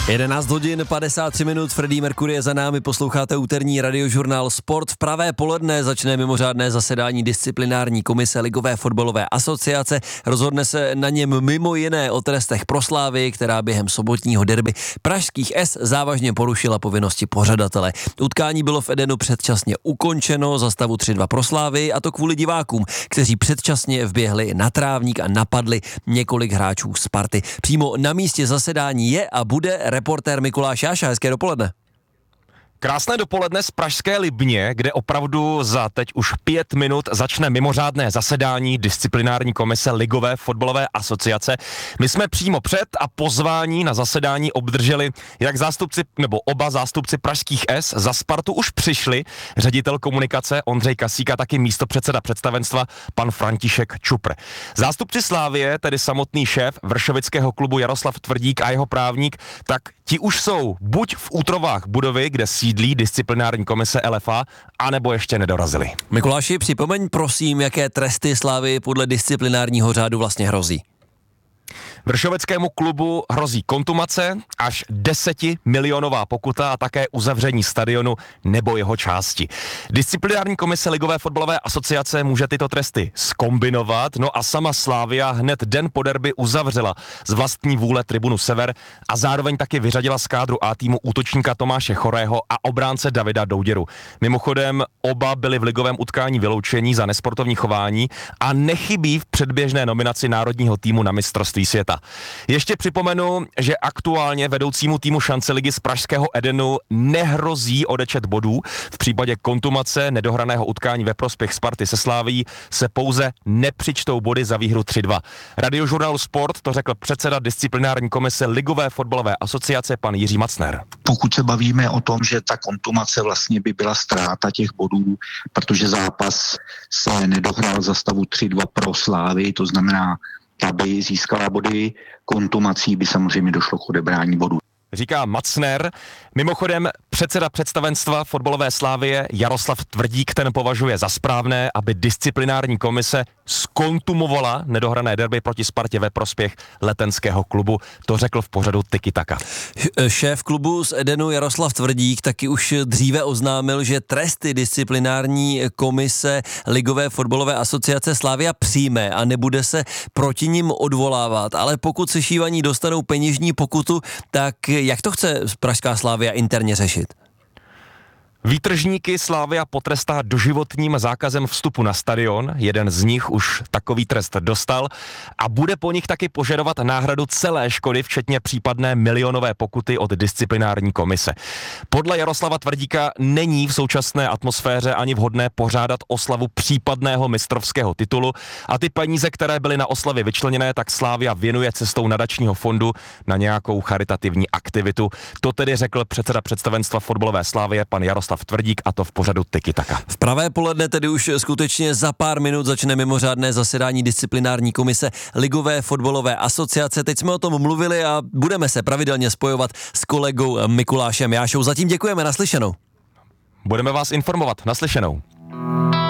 11 hodin 53 minut, Freddie Mercury je za námi, posloucháte úterní radiožurnál Sport. V pravé poledne začne mimořádné zasedání disciplinární komise Ligové fotbalové asociace. Rozhodne se na něm mimo jiné o trestech pro Slávii, která během sobotního derby pražských S závažně porušila povinnosti pořadatele. Utkání bylo v Edenu předčasně ukončeno za stavu 3-2 pro Slávii, a to kvůli divákům, kteří předčasně vběhli na trávník a napadli několik hráčů Sparty. Přímo na místě zasedání je a bude reportér Mikuláš Jáša. Hezké dopoledne. Krásné dopoledne z pražské Libně, kde opravdu za teď už 5 minut začne mimořádné zasedání disciplinární komise Ligové fotbalové asociace. My jsme přímo před a pozvání na zasedání obdrželi jak oba zástupci pražských S. Za Spartu už přišli ředitel komunikace Ondřej Kasík a taky místopředseda představenstva pan František Čupr. Zástupci Slávie, tedy samotný šéf vršovického klubu Jaroslav Tvrdík a jeho právník, tak ti už jsou buď v útrovách budovy, kde sídlí disciplinární komise LFA, anebo ještě nedorazili. Mikuláši, připomeň prosím, jaké tresty Slávy podle disciplinárního řádu vlastně hrozí. Vršovickému klubu hrozí kontumace, až 10milionová pokuta a také uzavření stadionu nebo jeho části. Disciplinární komise Ligové fotbalové asociace může tyto tresty zkombinovat, no a sama Slavia hned den po derby uzavřela z vlastní vůle tribunu Sever a zároveň taky vyřadila z kádru A týmu útočníka Tomáše Chorého a obránce Davida Douděru. Mimochodem oba byli v ligovém utkání vyloučení za nesportovní chování a nechybí v předběžné nominaci národního týmu na mistrovství světa. Ještě připomenu, že aktuálně vedoucímu týmu šance ligy z pražského Edenu nehrozí odečet bodů. V případě kontumace nedohraného utkání ve prospěch Sparty se Slavií se pouze nepřičtou body za výhru 3-2. Radiožurnálu Sport to řekl předseda disciplinární komise Ligové fotbalové asociace pan Jiří Macner. Pokud se bavíme o tom, že ta kontumace vlastně by byla ztráta těch bodů, protože zápas se nedohrál za stavu 3-2 pro Slávii, to znamená, aby získala body, kontumací by samozřejmě došlo k odebrání bodů. Říká Macner. Mimochodem předseda představenstva fotbalové Slávie Jaroslav Tvrdík ten považuje za správné, aby disciplinární komise zkontumovala nedohrané derby proti Spartě ve prospěch letenského klubu. To řekl v pořadu Tiki Taka. Šéf klubu z Edenu Jaroslav Tvrdík taky už dříve oznámil, že tresty disciplinární komise Ligové fotbalové asociace Slavia přijme a nebude se proti nim odvolávat. Ale pokud sešívaní dostanou peněžní pokutu, tak jak to chce pražská Slavia interně řešit? Výtržníky Slavia potrestá doživotním zákazem vstupu na stadion, jeden z nich už takový trest dostal a bude po nich taky požadovat náhradu celé škody, včetně případné milionové pokuty od disciplinární komise. Podle Jaroslava Tvrdíka není v současné atmosféře ani vhodné pořádat oslavu případného mistrovského titulu a ty peníze, které byly na oslavě vyčleněné, tak Slavia věnuje cestou nadačního fondu na nějakou charitativní aktivitu. To tedy řekl předseda představenstva fotbalové Slavie pan Jaroslav Tvrdík, a to v pořadu Tiki Taka. V pravé poledne tedy už skutečně za pár minut začne mimořádné zasedání disciplinární komise Ligové fotbalové asociace. Teď jsme o tom mluvili a budeme se pravidelně spojovat s kolegou Mikulášem Jášou. Zatím děkujeme, naslyšenou. Budeme vás informovat, naslyšenou.